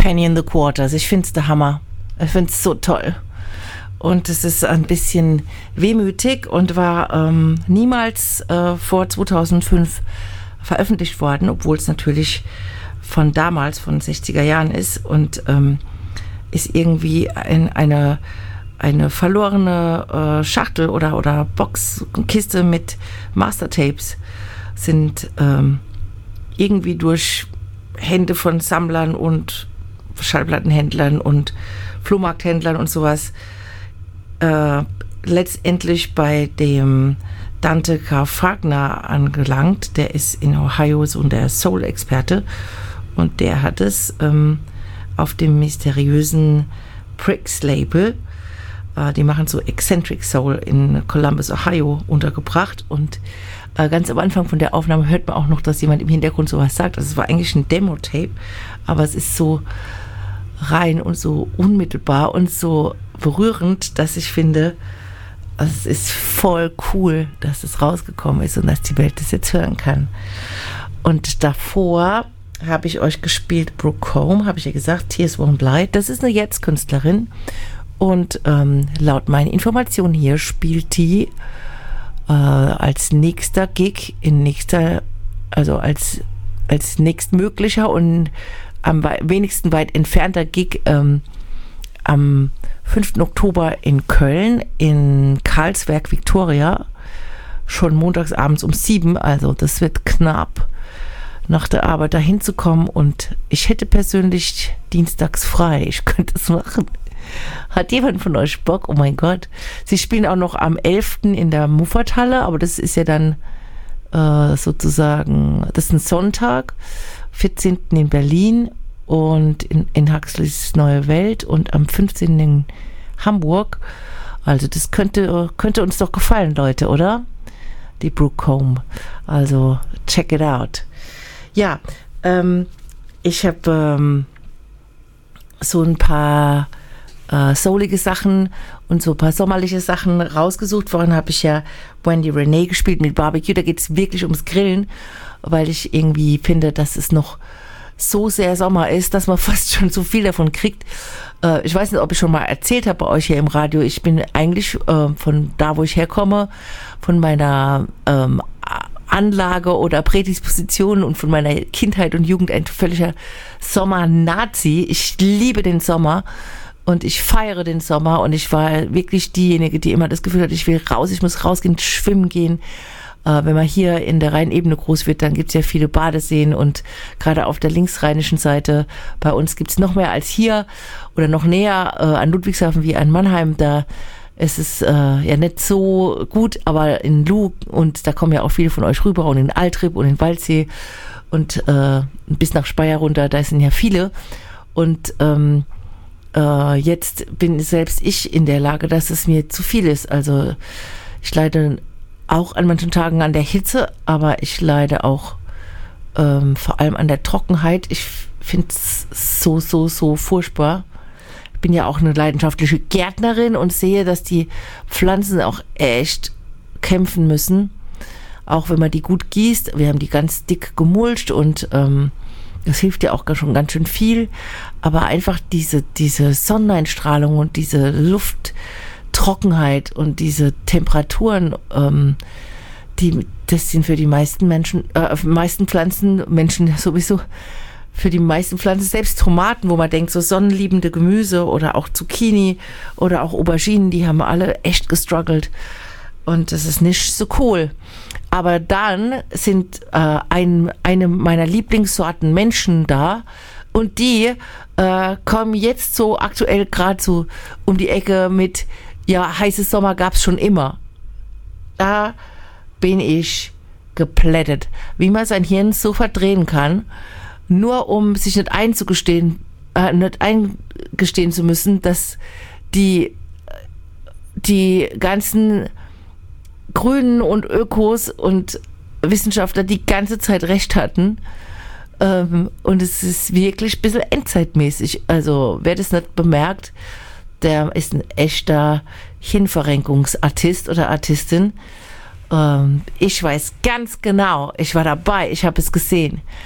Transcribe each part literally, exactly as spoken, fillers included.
Penny in the Quarters. Ich finde es der Hammer. Ich finde es so toll. Und es ist ein bisschen wehmütig und war ähm, niemals äh, vor zweitausendfünf veröffentlicht worden, obwohl es natürlich von damals, von sechziger Jahren ist und ähm, ist irgendwie ein, eine, eine verlorene äh, Schachtel oder, oder Box, Kiste mit Mastertapes sind ähm, irgendwie durch Hände von Sammlern und Schallplattenhändlern und Flohmarkthändlern und sowas äh, letztendlich bei dem Dante K. Wagner angelangt. Der ist in Ohio so der Soul-Experte und der hat es ähm, auf dem mysteriösen Pricks-Label, äh, die machen so Eccentric Soul in Columbus, Ohio, untergebracht und äh, ganz am Anfang von der Aufnahme hört man auch noch, dass jemand im Hintergrund sowas sagt. Also es war eigentlich ein Demo-Tape, aber es ist so rein und so unmittelbar und so berührend, dass ich finde, es ist voll cool, dass es rausgekommen ist und dass die Welt das jetzt hören kann. Und davor habe ich euch gespielt Brooke Home, habe ich ja gesagt, Tears Won't Lie. Das ist eine Jetzt-Künstlerin und ähm, laut meinen Informationen hier spielt die äh, als nächster Gig in nächster, also als, als nächstmöglicher und am wenigsten weit entfernter Gig ähm, am fünften Oktober in Köln, in Karlsberg Victoria, schon montagsabends um sieben, also das wird knapp, nach der Arbeit dahin zu kommen und ich hätte persönlich dienstags frei, ich könnte es machen. Hat jemand von euch Bock? Oh mein Gott. Sie spielen auch noch am elften in der Muffathalle, aber das ist ja dann äh, sozusagen, das ist ein Sonntag, vierzehnten in Berlin und in, in Huxleys Neue Welt und am fünfzehnten in Hamburg. Also das könnte, könnte uns doch gefallen, Leute, oder? Die Brooke Home. Also check it out. Ja, ähm, ich habe ähm, so ein paar äh, soulige Sachen und so ein paar sommerliche Sachen rausgesucht. Vorhin habe ich ja Wendy Renee gespielt mit Barbecue. Da geht es wirklich ums Grillen, weil ich irgendwie finde, dass es noch so sehr Sommer ist, dass man fast schon so viel davon kriegt. Äh, ich weiß nicht, ob ich schon mal erzählt habe bei euch hier im Radio. Ich bin eigentlich äh, von da, wo ich herkomme, von meiner ähm, Anlage oder Prädisposition und von meiner Kindheit und Jugend ein völliger Sommer-Nazi. Ich liebe den Sommer und ich feiere den Sommer und ich war wirklich diejenige, die immer das Gefühl hat, ich will raus, ich muss rausgehen, schwimmen gehen. Äh, wenn man hier in der Rheinebene groß wird, dann gibt es ja viele Badeseen und gerade auf der linksrheinischen Seite bei uns gibt es noch mehr als hier oder noch näher äh, an Ludwigshafen wie an Mannheim. Da ist es äh, ja nicht so gut, aber in Lug und da kommen ja auch viele von euch rüber und in Altrip und in Waldsee und äh, bis nach Speyer runter, da sind ja viele und ähm, äh, jetzt bin selbst ich in der Lage, dass es mir zu viel ist. Also ich leide auch an manchen Tagen an der Hitze, aber ich leide auch ähm, vor allem an der Trockenheit. Ich finde es so, so, so furchtbar. Ich bin ja auch eine leidenschaftliche Gärtnerin und sehe, dass die Pflanzen auch echt kämpfen müssen, auch wenn man die gut gießt. Wir haben die ganz dick gemulcht und ähm, das hilft ja auch schon ganz schön viel, aber einfach diese, diese Sonneneinstrahlung und diese Lufttrockenheit und diese Temperaturen, ähm, die, das sind für die meisten Menschen, äh, meisten Pflanzen, Menschen sowieso, für die meisten Pflanzen, selbst Tomaten, wo man denkt, so sonnenliebende Gemüse oder auch Zucchini oder auch Auberginen, die haben alle echt gestruggelt und das ist nicht so cool. Aber dann sind äh, ein, eine meiner Lieblingssorten Menschen da und die äh, kommen jetzt so aktuell gerade so um die Ecke mit, ja, heißes Sommer gab's schon immer. Da bin ich geplättet, wie man sein Hirn so verdrehen kann, nur um sich nicht einzugestehen, äh, nicht eingestehen zu müssen, dass die, die ganzen Grünen und Ökos und Wissenschaftler die ganze Zeit recht hatten. Ähm, und es ist wirklich ein bisschen endzeitmäßig. Also wer das nicht bemerkt, der ist ein echter Hirnverrenkungsartist oder Artistin. Ähm, ich weiß ganz genau, ich war dabei, ich habe es gesehen.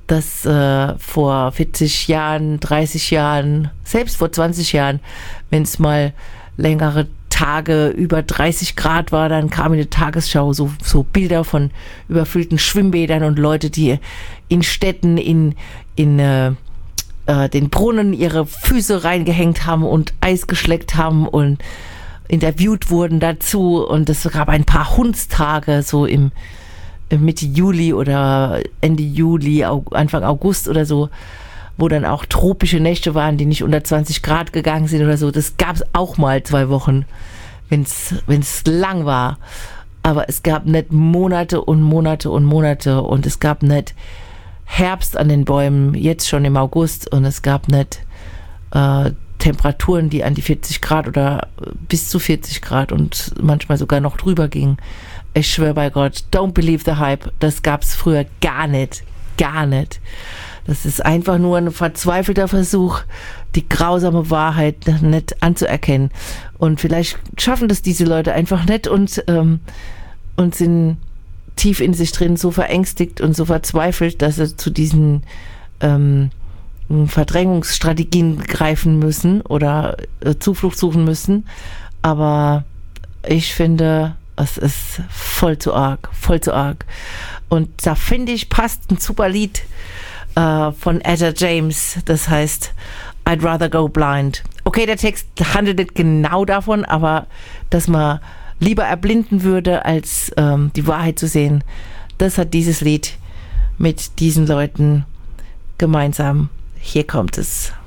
dass äh, vor vierzig Jahren, dreißig Jahren, selbst vor zwanzig Jahren, wenn es mal längere Tage über dreißig Grad war, dann kam in der Tagesschau so, so Bilder von überfüllten Schwimmbädern und Leute, die in Städten, in, in äh, äh, den Brunnen ihre Füße reingehängt haben und Eis geschleckt haben und interviewt wurden dazu. Und es gab ein paar Hundstage, so im Mitte Juli oder Ende Juli, Anfang August oder so, wo dann auch tropische Nächte waren, die nicht unter zwanzig Grad gegangen sind oder so. Das gab es auch mal zwei Wochen, wenn es lang war. Aber es gab nicht Monate und Monate und Monate und es gab nicht Herbst an den Bäumen, jetzt schon im August, und es gab nicht äh, Temperaturen, die an die vierzig Grad oder bis zu vierzig Grad und manchmal sogar noch drüber gingen. Ich schwöre bei Gott, don't believe the hype. Das gab es früher gar nicht. Gar nicht. Das ist einfach nur ein verzweifelter Versuch, die grausame Wahrheit nicht anzuerkennen. Und vielleicht schaffen das diese Leute einfach nicht und, ähm, und sind tief in sich drin so verängstigt und so verzweifelt, dass sie zu diesen ähm, Verdrängungsstrategien greifen müssen oder äh, Zuflucht suchen müssen. Aber ich finde, es ist voll zu arg, voll zu arg. Und da finde ich, passt ein super Lied äh, von Etta James, das heißt I'd Rather Go Blind. Okay, der Text handelt nicht genau davon, aber dass man lieber erblinden würde, als ähm, die Wahrheit zu sehen, das hat dieses Lied mit diesen Leuten gemeinsam. Hier kommt es.